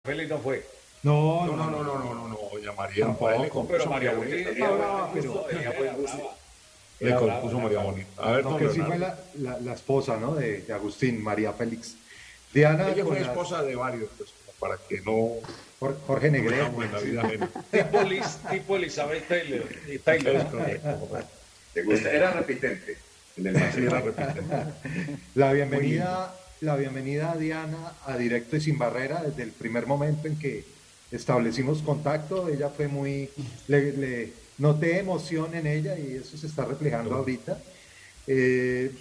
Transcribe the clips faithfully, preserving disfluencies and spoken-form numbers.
Félix no fue. No, No, no, no, no, no, no, no, no, no. no, no, doña María, Tampoco. a él le No, pero compuso María María Bonita Bonita, tenía No, buen brava, gusto, pero tenía buen gusto. le Era brava, compuso era María brava. Bonita. A ver, no, don que sí fue Leonardo. la, la, la esposa, ¿no? De, de Agustín, María Félix. Diana Ella con fue las esposa de varios, pues, como para que no Jor- Jorge nos Negrete, metamos en la sí. vida ajena. Tipo, Liz, tipo Elizabeth Taylor, y Taylor, Es ¿no? correcto, correcto. ¿Te gusta? Era repitente en el Sí, era matrimonio. repitente. La Muy lindo. bienvenida, la bienvenida a Diana a Directo y Sin Barrera desde el primer momento en que establecimos contacto. Ella fue muy, le, le noté emoción en ella y eso se está Qué reflejando bueno. ahorita. Eh,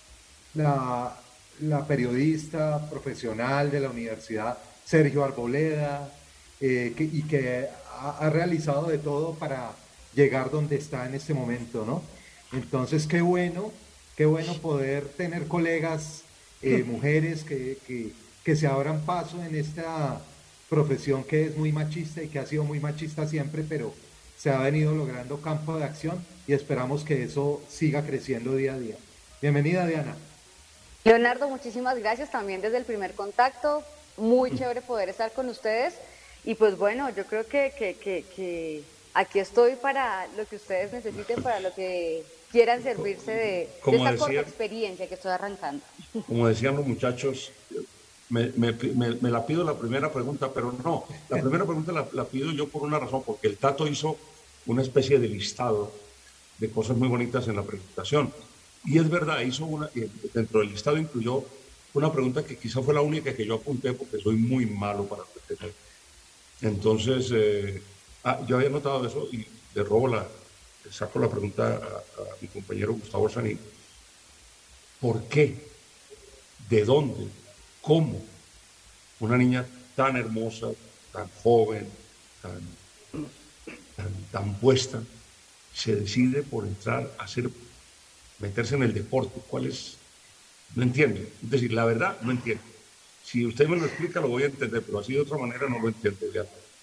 la, la periodista profesional de la universidad, Sergio Arboleda, eh, que, y que ha, ha realizado de todo para llegar donde está en este momento, ¿no? Entonces, qué bueno, qué bueno poder tener colegas, eh, mujeres que, que, que se abran paso en esta profesión que es muy machista y que ha sido muy machista siempre, pero se ha venido logrando campo de acción y esperamos que eso siga creciendo día a día. Bienvenida, Diana. Leonardo, muchísimas gracias también desde el primer contacto. Muy chévere poder estar con ustedes. Y pues bueno, yo creo que, que, que, que aquí estoy para lo que ustedes necesiten, para lo que quieran servirse de, de Como esta corta decía, experiencia que estoy arrancando. como decían los muchachos, me, me, me, me la pido la primera pregunta, pero no, la primera pregunta la, la pido yo por una razón, porque el Tato hizo una especie de listado de cosas muy bonitas en la presentación. Y es verdad, hizo una, dentro del listado incluyó una pregunta que quizá fue la única que yo apunté porque soy muy malo para retener. Entonces, eh, ah, yo había notado eso y le robo la, le saco la pregunta a, a mi compañero Gustavo Sanín. ¿Por qué? ¿De dónde? ¿Cómo? Una niña tan hermosa, tan joven, tan, tan, tan puesta, se decide por entrar a hacer, meterse en el deporte. ¿Cuál es? No entiendo. Es decir, la verdad, no entiendo. Si usted me lo explica, lo voy a entender, pero así de otra manera no lo entiendo. Ya.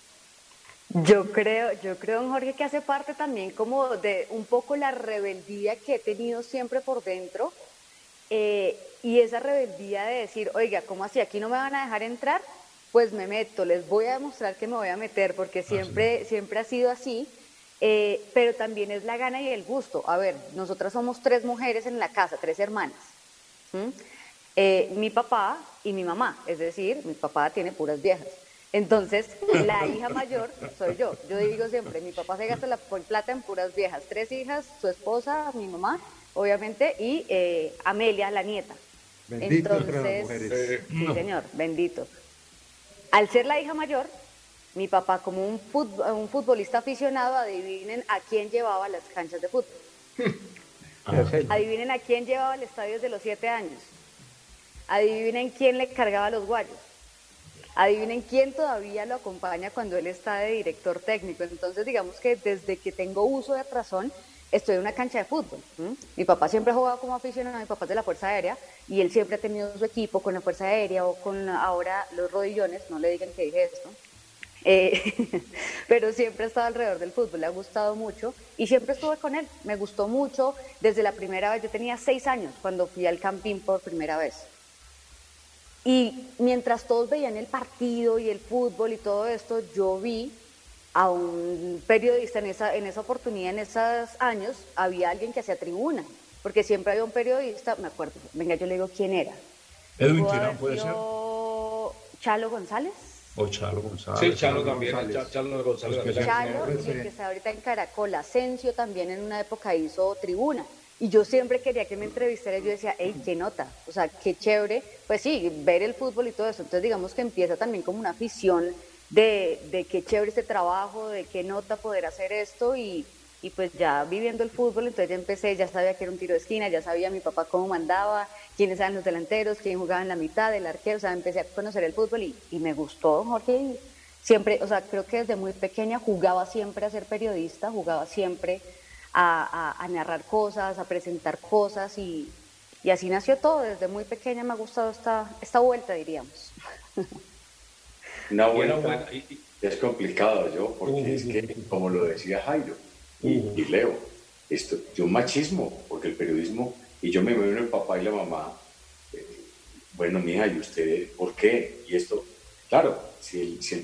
Yo creo, yo creo, don Jorge, que hace parte también como de un poco la rebeldía que he tenido siempre por dentro. Eh, y esa rebeldía de decir, oiga, ¿cómo así? ¿Aquí no me van a dejar entrar? Pues me meto, les voy a demostrar que me voy a meter, porque siempre, siempre ha sido así. Eh, pero también es la gana y el gusto. A ver, nosotras somos tres mujeres en la casa, tres hermanas. ¿Mm? Eh, mi papá y mi mamá, es decir, mi papá tiene puras viejas. Entonces, la hija mayor soy yo. Yo digo siempre, mi papá se gasta la plata en puras viejas. Tres hijas, su esposa, mi mamá, obviamente, y eh, Amelia, la nieta. Bendito entre las Entonces, mujeres. Eh, sí, señor, bendito. Al ser la hija mayor, mi papá, como un, fut- un futbolista aficionado, adivinen a quién llevaba a las canchas de fútbol. Ah, Adivinen a quién llevaba al estadio desde los siete años. Adivinen quién le cargaba los guayos. Adivinen quién todavía lo acompaña cuando él está de director técnico. Entonces, digamos que desde que tengo uso de razón, estoy en una cancha de fútbol. ¿m? Mi papá siempre ha jugado como aficionado, mi papá es de la Fuerza Aérea, y él siempre ha tenido su equipo con la Fuerza Aérea o con ahora los rodillones, no le digan que dije esto. Eh, pero siempre ha estado alrededor del fútbol, le ha gustado mucho y siempre estuve con él, me gustó mucho desde la primera vez, yo tenía seis años cuando fui al Campín por primera vez. Y mientras todos veían el partido y el fútbol y todo esto, yo vi a un periodista en esa, en esa oportunidad, en esos años, había alguien que hacía tribuna, porque siempre había un periodista, me acuerdo, venga, yo le digo quién era. Edwin ¿Pudo Tirán haber puede ser, sido Chalo González? o Chalo González. sí, Chalo Chalo también, González. Cha- Chalo González. Los que también. sean- Chalo no, y el sí. que está ahorita en Caracol, Asensio, también en una época hizo tribuna. Y yo siempre quería que me entrevistara y yo decía, hey, qué nota, o sea, qué chévere. Pues sí, ver el fútbol y todo eso. Entonces digamos que empieza también como una afición de, de qué chévere este trabajo, de qué nota poder hacer esto y, y pues ya viviendo el fútbol, entonces ya empecé, ya sabía que era un tiro de esquina, ya sabía mi papá cómo mandaba, quiénes eran los delanteros, quién jugaba en la mitad, el arquero, o sea, empecé a conocer el fútbol y, y me gustó, Jorge. Y siempre, o sea, creo que desde muy pequeña jugaba siempre a ser periodista, jugaba siempre a, a, a narrar cosas, a presentar cosas y, y así nació todo. Desde muy pequeña me ha gustado esta, esta vuelta, diríamos. Una Y era vuelta buena. Y, y- es complicado yo, porque Uh, es uh, que, como lo decía Jairo y, uh, y Leo, esto, de un machismo, porque el periodismo, y yo me veo en el papá y la mamá, eh, bueno, mija, ¿y usted por qué? Y esto, Claro, si el, si el